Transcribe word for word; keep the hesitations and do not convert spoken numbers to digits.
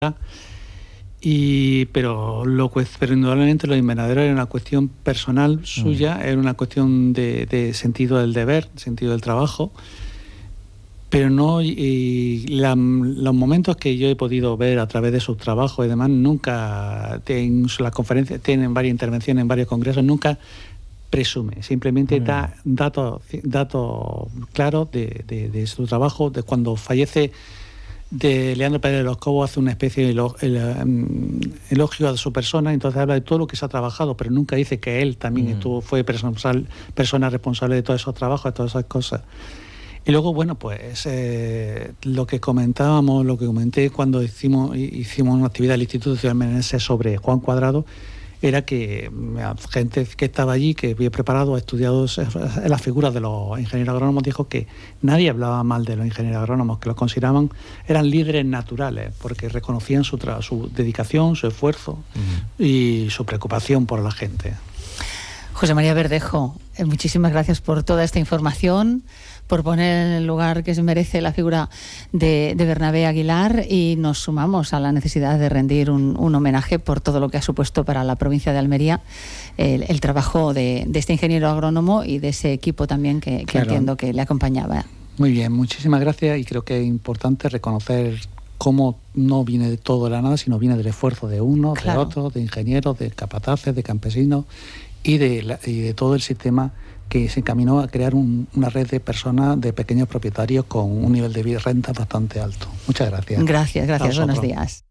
Y, pero, lo, pero indudablemente los invernaderos era una cuestión personal suya, mm. era una cuestión de, de sentido del deber, sentido del trabajo, pero no, y la, los momentos que yo he podido ver a través de sus trabajos y demás, nunca, en las conferencias, tienen varias intervenciones en varios congresos, nunca presume, simplemente mm. da datos, datos claros de, de, de su trabajo, de cuando fallece de Leandro Pérez de los Cobos, hace una especie de elogio, elogio a su persona, entonces habla de todo lo que se ha trabajado, pero nunca dice que él también mm. estuvo, fue persona, persona responsable de todos esos trabajos, de todas esas cosas. Y luego, bueno, pues eh, lo que comentábamos, lo que comenté cuando hicimos, hicimos una actividad del Instituto Ciudad Meneses sobre Juan Cuadrado, era que gente que estaba allí, que había preparado, estudiado las figuras de los ingenieros agrónomos, dijo que nadie hablaba mal de los ingenieros agrónomos, que los consideraban, eran líderes naturales, porque reconocían su, tra- su dedicación, su esfuerzo uh-huh. y su preocupación por la gente. José María Verdejo, eh, muchísimas gracias por toda esta información, por poner en el lugar que se merece la figura de, de Bernabé Aguilar, y nos sumamos a la necesidad de rendir un, un homenaje por todo lo que ha supuesto para la provincia de Almería el, el trabajo de, de este ingeniero agrónomo y de ese equipo también que, que claro. entiendo que le acompañaba. Muy bien, muchísimas gracias, y creo que es importante reconocer cómo no viene de todo de la nada, sino viene del esfuerzo de unos, claro. de otros, de ingenieros, de capataces, de campesinos y de, la, y de todo el sistema que se encaminó a crear un, una red de personas, de pequeños propietarios con un nivel de renta bastante alto. Muchas gracias. Gracias, gracias. Buenos días.